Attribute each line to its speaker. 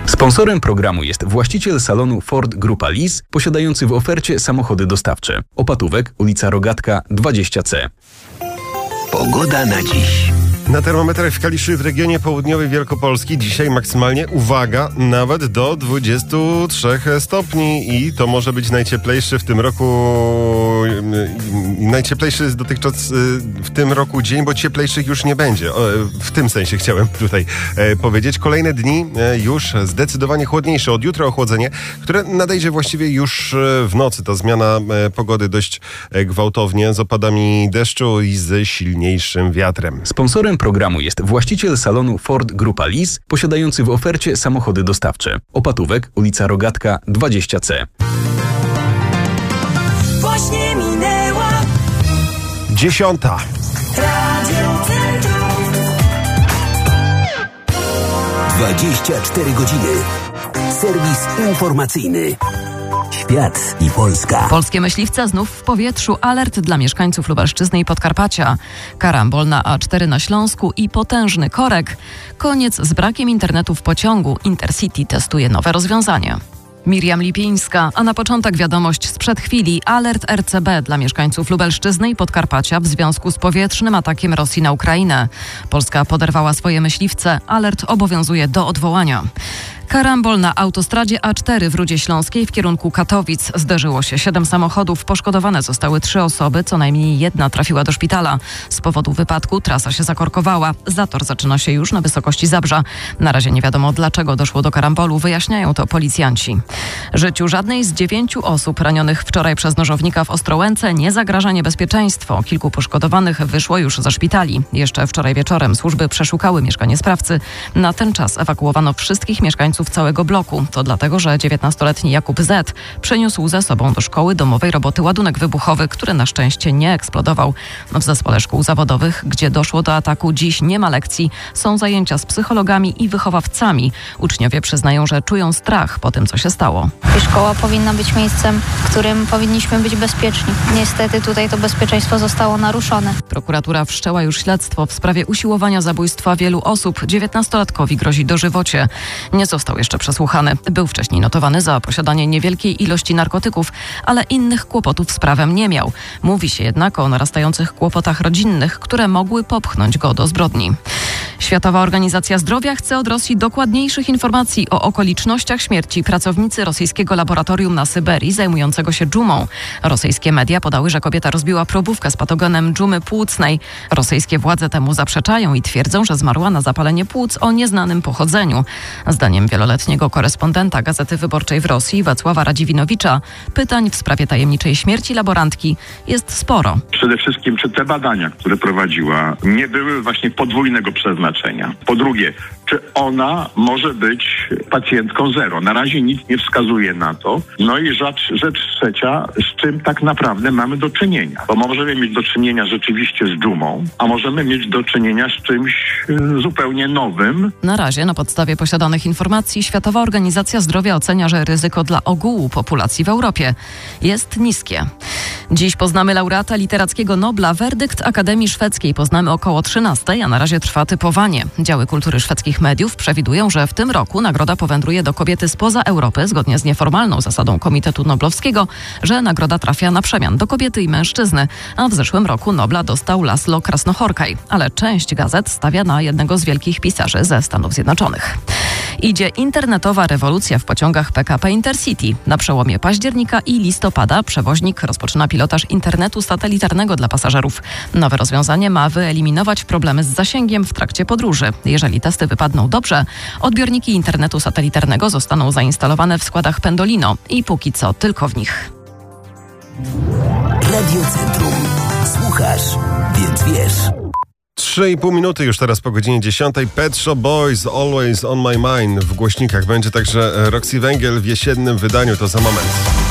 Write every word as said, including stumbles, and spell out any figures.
Speaker 1: Sponsorem programu jest właściciel salonu Ford Grupa Lease, posiadający w ofercie samochody dostawcze. Opatówek, ulica Rogatka dwadzieścia C.
Speaker 2: Pogoda na dziś.
Speaker 3: Na termometrach w Kaliszy w regionie południowej Wielkopolski dzisiaj maksymalnie, uwaga, nawet do dwudziestu trzech stopni i to może być najcieplejszy w tym roku najcieplejszy dotychczas w tym roku dzień, bo cieplejszych już nie będzie. W tym sensie chciałem tutaj powiedzieć. Kolejne dni już zdecydowanie chłodniejsze. Od jutra ochłodzenie, które nadejdzie właściwie już w nocy. Ta zmiana pogody dość gwałtownie z opadami deszczu i ze silniejszym wiatrem.
Speaker 1: Sponsorem programu jest właściciel salonu Ford Grupa Lease, posiadający w ofercie samochody dostawcze. Opatówek, ulica Rogatka dwadzieścia C.
Speaker 4: Właśnie minęła
Speaker 3: Dziesiąta.
Speaker 4: Radio Centrum.
Speaker 2: dwadzieścia cztery godziny. Serwis informacyjny. Świat i Polska.
Speaker 5: Polskie myśliwce znów w powietrzu. Alert dla mieszkańców Lubelszczyzny i Podkarpacia. Karambol na A cztery na Śląsku i potężny korek. Koniec z brakiem internetu w pociągu. Intercity testuje nowe rozwiązanie. Miriam Lipińska, a na początek wiadomość sprzed chwili. Alert R C B dla mieszkańców Lubelszczyzny i Podkarpacia w związku z powietrznym atakiem Rosji na Ukrainę. Polska poderwała swoje myśliwce. Alert obowiązuje do odwołania. Karambol na autostradzie A cztery w Rudzie Śląskiej w kierunku Katowic. Zderzyło się siedem samochodów. Poszkodowane zostały trzy osoby, co najmniej jedna trafiła do szpitala. Z powodu wypadku trasa się zakorkowała. Zator zaczyna się już na wysokości Zabrza. Na razie nie wiadomo, dlaczego doszło do karambolu. Wyjaśniają to policjanci. Życiu żadnej z dziewięciu osób ranionych wczoraj przez nożownika w Ostrołęce nie zagraża niebezpieczeństwo. Kilku poszkodowanych wyszło już ze szpitali. Jeszcze wczoraj wieczorem służby przeszukały mieszkanie sprawcy. Na ten czas ewakuowano wszystkich mieszkańców całego bloku. To dlatego, że dziewiętnastoletni Jakub Z. przeniósł ze sobą do szkoły domowej roboty ładunek wybuchowy, który na szczęście nie eksplodował. W zespole szkół zawodowych, gdzie doszło do ataku, dziś nie ma lekcji. Są zajęcia z psychologami i wychowawcami. Uczniowie przyznają, że czują strach po tym, co się stało.
Speaker 6: Szkoła powinna być miejscem, w którym powinniśmy być bezpieczni. Niestety tutaj to bezpieczeństwo zostało naruszone.
Speaker 5: Prokuratura wszczęła już śledztwo w sprawie usiłowania zabójstwa wielu osób. dziewiętnastolatkowi grozi dożywocie. Nie został jeszcze przesłuchany. Był wcześniej notowany za posiadanie niewielkiej ilości narkotyków, ale innych kłopotów z prawem nie miał. Mówi się jednak o narastających kłopotach rodzinnych, które mogły popchnąć go do zbrodni. Światowa Organizacja Zdrowia chce od Rosji dokładniejszych informacji o okolicznościach śmierci pracownicy rosyjskiego laboratorium na Syberii zajmującego się dżumą. Rosyjskie media podały, że kobieta rozbiła probówkę z patogenem dżumy płucnej. Rosyjskie władze temu zaprzeczają i twierdzą, że zmarła na zapalenie płuc o nieznanym pochodzeniu. Zdaniem wieloletniego korespondenta Gazety Wyborczej w Rosji, Wacława Radziwinowicza, pytań w sprawie tajemniczej śmierci laborantki jest sporo.
Speaker 7: Przede wszystkim, czy te badania, które prowadziła, nie były właśnie podwójnego przeznaczenia? Po drugie, czy ona może być pacjentką zero? Na razie nic nie wskazuje na to. No i rzecz, rzecz trzecia, z czym tak naprawdę mamy do czynienia? Bo możemy mieć do czynienia rzeczywiście z dżumą, a możemy mieć do czynienia z czymś y, zupełnie nowym.
Speaker 5: Na razie na podstawie posiadanych informacji Światowa Organizacja Zdrowia ocenia, że ryzyko dla ogółu populacji w Europie jest niskie. Dziś poznamy laureata literackiego Nobla. Werdykt Akademii Szwedzkiej poznamy około trzynastej, a na razie trwa typowanie. Działy kultury szwedzkich mediów przewidują, że w tym roku nagroda powędruje do kobiety spoza Europy, zgodnie z nieformalną zasadą Komitetu Noblowskiego, że nagroda trafia na przemian do kobiety i mężczyzny, a w zeszłym roku Nobla dostał Laszlo Krasnohorkaj, ale część gazet stawia na jednego z wielkich pisarzy ze Stanów Zjednoczonych. Idzie internetowa rewolucja w pociągach P K P Intercity. Na przełomie października i listopada przewoźnik rozpoczyna pilotaż internetu satelitarnego dla pasażerów. Nowe rozwiązanie ma wyeliminować problemy z zasięgiem w trakcie podróży. Jeżeli testy wypadną dobrze, odbiorniki internetu satelitarnego zostaną zainstalowane w składach Pendolino i póki co tylko w nich.
Speaker 2: Radio Centrum. Słuchasz, więc wiesz.
Speaker 3: Trzy i pół minuty już teraz po godzinie dziesiątej. Pet Shop Boys, Always on my mind. W głośnikach będzie także Roxy Węgiel w jesiennym wydaniu. To za moment.